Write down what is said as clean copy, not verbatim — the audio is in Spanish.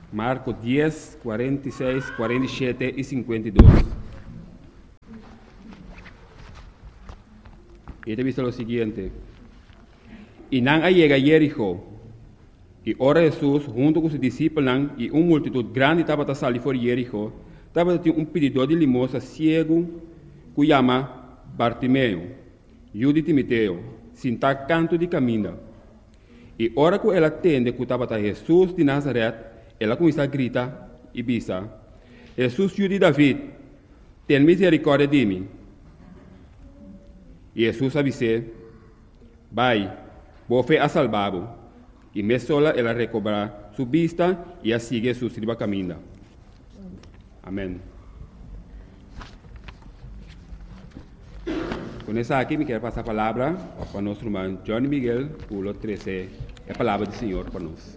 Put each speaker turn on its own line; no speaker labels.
Marcos 10, 46, 47 y 52. Y te dice lo siguiente. Y nan llega a Jericó. Y ora Jesús, junto con sus discípulos, y una multitud grande estaba a salir por Jericó, estaba un pedidor de limosna ciego, que llama Bartimeo, hijo de Timoteo, sin estar canto de camino. Y ora que ela atende que estava Jesus de Nazaré, ela começa a gritar e bisa: Jesus, filho de David, tem misericórdia de mim. E Jesus avisou: vai, boa fé a salvado. E me sola ela recobra sua vista e a sigue Jesus de caminho. Amém. Com essa aqui, me quero passar a palavra para nosso irmão Johnny Miguel, pulo 13, a palavra do Senhor para nós.